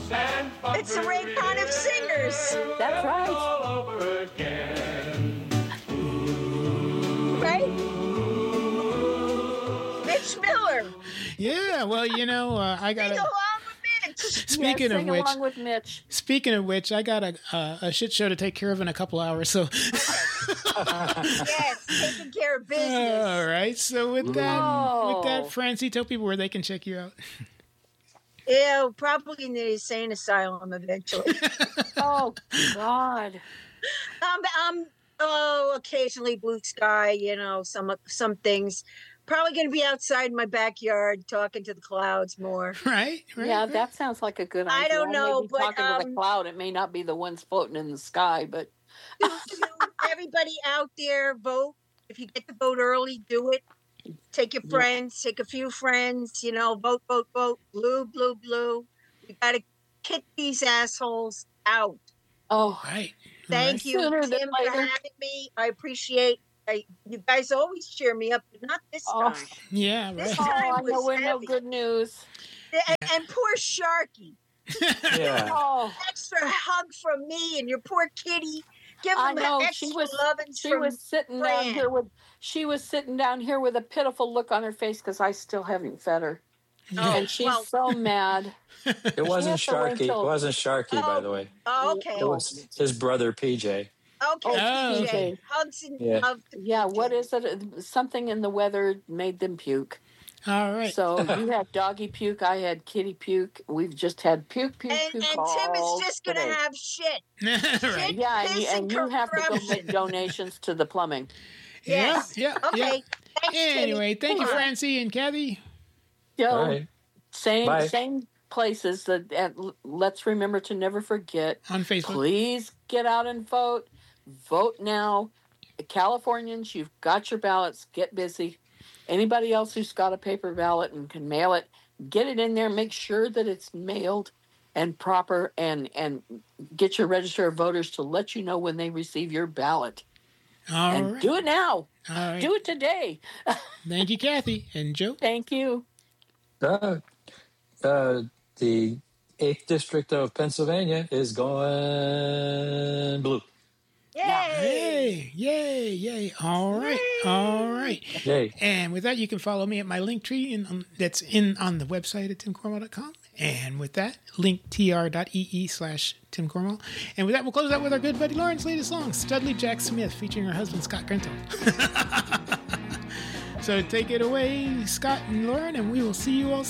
It's the Raycon of singers. That's right. Right? Mitch Miller. Yeah, well, I got Sing to... along with Mitch. Speaking Sing of which, along with Mitch. I got a shit show to take care of in a couple hours. So, Yes, taking care of business. all right. So with that, Francie, tell people where they can check you out. Ew, probably in the insane asylum eventually. Oh God. Occasionally blue sky, some things. Probably going to be outside my backyard talking to the clouds more. Right. Yeah, that sounds like a good idea. I don't know, Maybe but, talking to the cloud, it may not be the ones floating in the sky, but Everybody out there, vote. If you get to vote early, do it. Take your friends, take a few friends, vote, vote, vote. Blue, blue, blue. We got to kick these assholes out. oh, Right. Thank you, Sooner than Tim, for later. having me. I appreciate you guys always cheer me up, but not this Oh. time. Yeah. This Right. time I know was we're no heavy. good news. And poor Sharky. Yeah. Oh, Extra hug from me and your poor kitty. Give I him know an she extra was. loving She from was sitting down Fran. here with. She was sitting down here with a pitiful look on her face because I still haven't fed her, and she's so mad. It wasn't She has to wait Sharky. It till- wasn't Sharky, by the way. Oh, okay. It was his brother, PJ. Okay, Oh, PJ. okay. Hugs and Yeah. love. to Yeah, what PJ. is it? Something in the weather made them puke. All right. So you had doggy puke, I had kitty puke. We've just had puke, puke, And puke. Tim all is just going to today. have shit. Right. Yeah, piss and you have to go corruption. make donations to the plumbing. Yes. Yeah. Yeah. Okay. Thanks, Anyway, Timmy. thank you, Come on. Francie and Kathy. So All right. Bye. same places. Let's remember to never forget. On Facebook. Please get out and vote. Vote now. Californians, you've got your ballots. Get busy. Anybody else who's got a paper ballot and can mail it, get it in there. Make sure that it's mailed and proper, and get your register of voters to let you know when they receive your ballot. All And right. do it now. All right. Do it today. Thank you, Kathy and Joe. Thank you. The 8th District of Pennsylvania is going blue. Yay. Yay, yay. All right. All right. Yay. And with that, you can follow me at my link tree that's on the website at timcornwall.com. And with that, linktr.ee/Tim Cornwall. And with that, we'll close out with our good buddy Lauren's latest song, Studley Jack Smith, featuring her husband, Scott Grinto. So take it away, Scott and Lauren, and we will see you all